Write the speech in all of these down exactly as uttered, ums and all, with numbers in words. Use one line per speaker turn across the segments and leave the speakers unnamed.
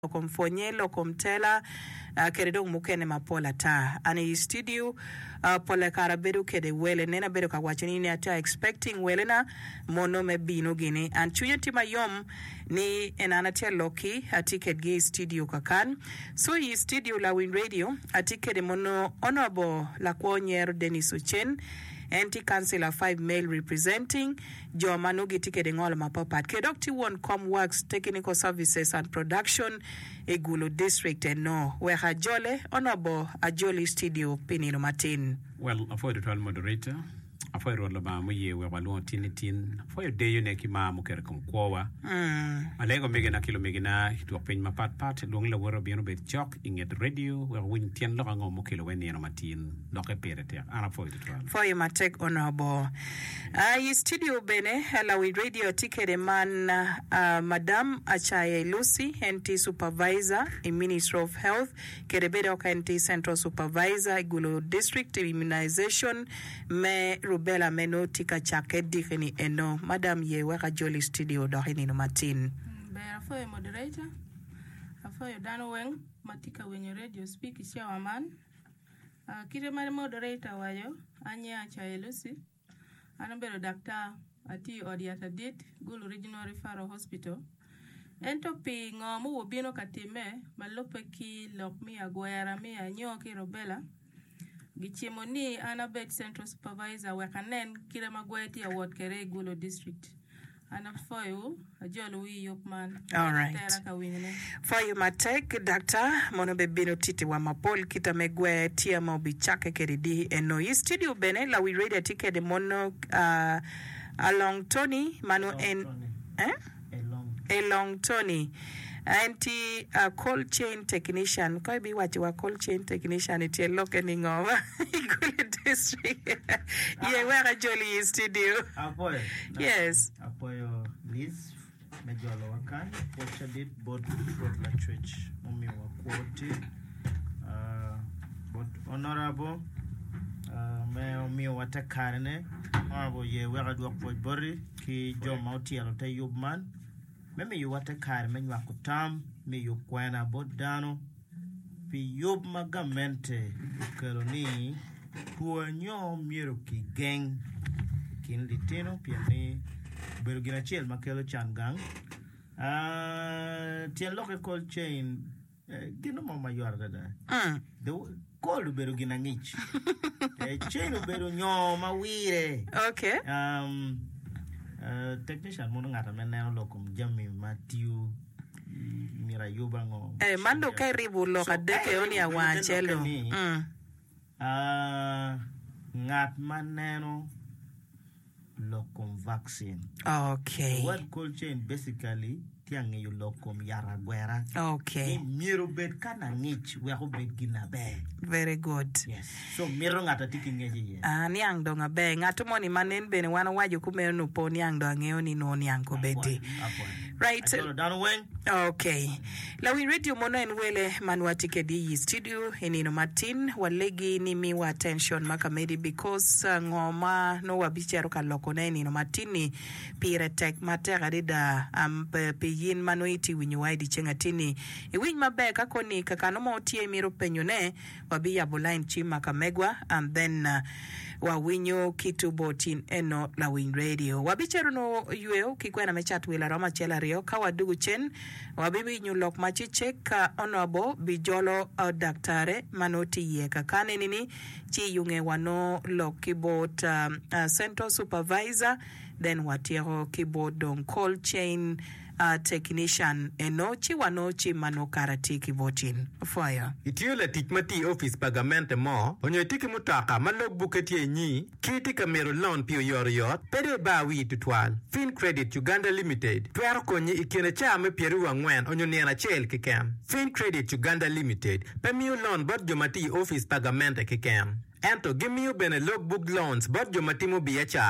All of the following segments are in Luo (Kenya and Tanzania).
komfonye lo komtela uh, kede dong mukene mapola ta ani studio uh, pola karabedu kede wele nena bedu kawachini ni ata expecting wele na mono me bino gini and chunye tima yom ni enanatia loki atiket gi studio kakan so yi studio la Win Radio atikede mono honorable la kuonyer Dennis Ochen anti councillor five male representing jo manugi tikede ngol mapapat kedokti won com works technical services and production Egulo district and no where hajole honorable ajoli studio Pinino Martin.
Well, avoid the moderator avoid rola ba mo ye we walon tinitin for your day you neki ma mo ker kom kowa mm alego mege na kilo mege na hitu pen ma pat pat long la woro bieno bet chok inget radio we win tien lo ngo mo kilo wen no matin lo ke perete ana for the trial
for you matek honorable uh studio bene la Win Radio tikede man uh, madam Achaye Lucy enti supervisor in Ministry of Health kerebedo enti central supervisor Egulo district immunization me Bella Menotika chake dikini eno Madam ye waka jolly studio dohini no Martin.
Bear for a moderator. For your Dan Weng, Matika when your radio speak is your man. Uh Kire my moderator wayo, Anya Achaye Lucy. Anambero doctor ati odiata date, Gulu Regional Referral Hospital. Entopi ngomu ubino katime, malope ki lok mi agwera mi anyoki robela. Gichemo ni Anabet Central Supervisor wekanen kire magweti award kere Egulo district. Ana for you ajolo wi yopman.
All right. For you matek doctor monobe bino titi wa mapol kita megwe tia mobi chake keridi eno yi studio bene la we ready ticket de mono uh, along Tony mano en eh along along Tony anti uh, cold chain technician koi bi wachi wa cold chain technician iti lokening over Egulo district yeah where jolly studio
apoyo
yes
apoyo Liz mejolo wakan wacha did both road la church mumi wa quote uh but honorable uh me umi watakarne honorable ye where do wa bori ki jo mauti alota yubman meme yu wata kar men wa kutam me yu kwana bodano pi yub magamente kero ni kuanyo miero ki gang kin litino pia ni berugina chiel makelo changang ah tien loke cold chain gino mama yor dada
mm
the cold berugina ngich eh chain beru nyo mawire
okay
um Uh, technician mo ngata men neno lokum jammi Matthew mira yubango
eh mando kai ribu lo kadeke oni awanchelo mm
ah ngat man neno lokum vaccine
okay
what cold chain basically tiang yu lokum yara gwera
okay
miro bet kana ngich we ho bet ginabe
very good
yes so miro ngata tiki ngeji
ah niang donga be ngatu moni manen bene wana waju kumeno po niang do ngeo ni no niang ko bedi right
Dan Weng
okay la Win Radio mono en wele manwati kedi studio Pinino Martin walegi ni mi wa attention makamedi because uh, ngoma no wabichero kaloko na Pinino Martin pire tek matera dida am pe yin manoiti winyu waidi chengatini e win mabe kakoni kakano mo tie miro penyone wabi ya bolain chima kamegwa and then uh, wa winyo kitu botin eno la Win Radio wabichero no yueo kikwena mechat wila roma chela rio kawa dugu chen wabibi nyulok machiche ka honorable bijolo au daktare manoti ye kakane nini chi yunge wano lo keyboard um, uh, central supervisor then watiero keyboard don cold chain uh, technician eno chi wano chi mano karati kibotin fire
itiole tikmati office pagamente mo onyo tiki mutaka malog buketi nyi kiti kamero loan pio yor yot pede bawi tutwal Fin Credit Uganda Limited twero konyi ikene chame pieru wangwen onyo niana chel kikem Fin Credit Uganda Limited pemio loan bot jomati office pagamente kikem ento gimiu bene logbook loans bot jomati mo biachara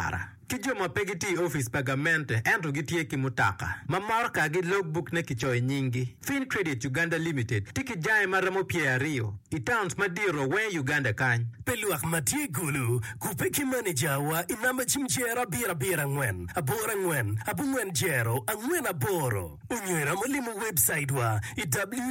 ki joma pegi ti office pagamente ento gitie ki mutaka mamor ka gi logbook ne kicho e nyingi. Fin Credit Uganda Limited tiki jai maramo pie ario i towns madiro we Uganda kany.
Peluak matie gulu kupeki manager wa inamba chimchera bira bira ngwen abora ngwen abu ngwen jero angwen aboro unywera molimu website wa i w